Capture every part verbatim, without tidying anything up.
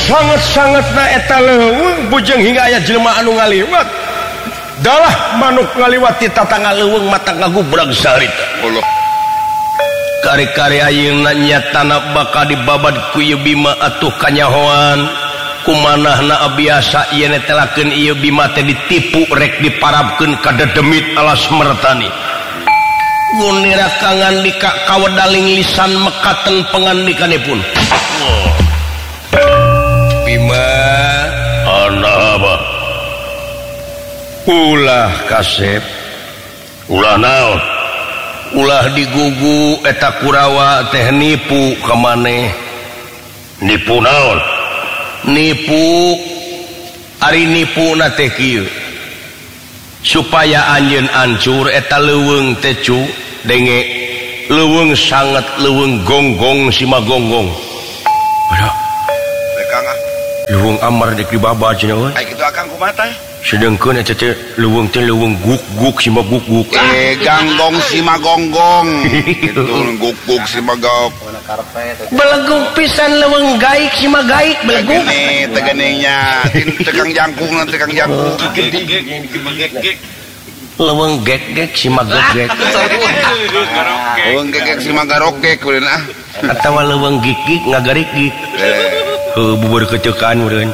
sangat-sangat naeta leuweung bujeng hingga aya jelema anu ngaliwat dalah manuk ngaliwati tatangga leuweung mata ngagubrag sarita Allah kari-kari ayeuna nyatana bakal dibabad ku ieu Bima atuh kanyahoan kumanahna biasa ieu netelakeun ieu Bima teh ditipu rek diparabkeun ka dedemit alas mertani gunira kangan dika kawedaling lisan mekaten pengandikanipun oh. Bima ana apa ulah kasep ulah naon ulah digugu eta Kurawa teh nipu ka maneh nipu naon nipu ari nipuna teh kieu supaya anjeun ancur eta leuweung teh cu denge leuweung sangat leuweung gonggong si magonggong ada rekang ah leuweung amar dek dibaba cenah we ai kitu akang kumaha teh sedengkeun eta teh leuweung teh leuweung guk-guk si maguk-guk eh ganggong si magonggong kitu guk-guk si magok beleguk pisan leuweung gaik si magaik beleguk ini tegeningnya tegang jangkung tegang jangkung leuweung gek-gek si magok-gek leuweung gek-gek si magarok-gek kuliah atawa leuweung gik-gik ngagarik-gik heuh bubur keceukan meureun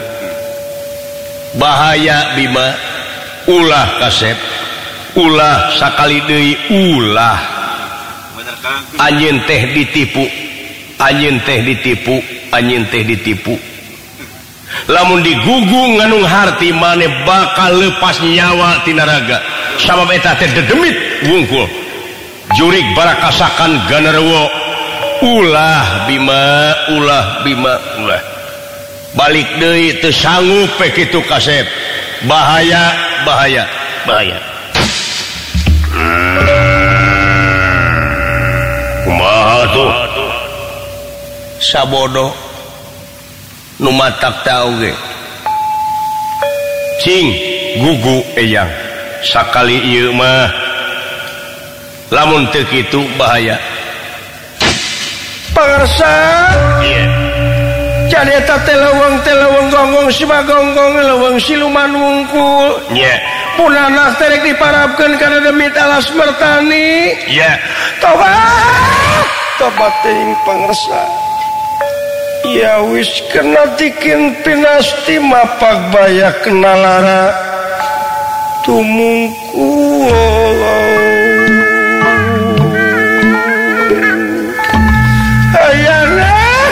bahaya Bima ulah kasep ulah sakali deui ulah anjeun teh ditipu anjeun teh ditipu anjeun teh ditipu lamun digugu nganung harti maneh bakal leupas nyawa tina raga sabab eta teh dedemit wungkul jurig barakasakan ganerwo ulah Bima ulah Bima ulah balik deui teu sanggup pe kitu kasep bahaya bahaya bahaya kumaha tuh sabodo nu matak tau ge cing gugu eyang sakali ieu mah lamun teu kitu bahaya pangarsa ieu jadi eta teh leuweung teh leuweung gonggong si magonggong leuweung siluman wungkul nya punana teh rek diparabkeun kana demit alas mertani nya tobat tobat teuing pangarsa ya wis kena tikin pinasti mapak baya kenalara tumungku